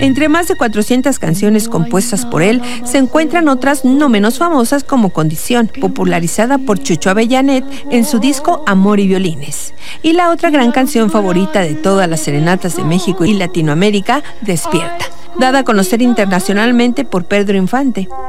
Entre más de 400 canciones compuestas por él, se encuentran otras no menos famosas como Condición, popularizada por Chucho Avellanet en su disco Amor y Violines. Y la otra gran canción favorita de todas las serenatas de México y Latinoamérica, Despierta, dada a conocer internacionalmente por Pedro Infante.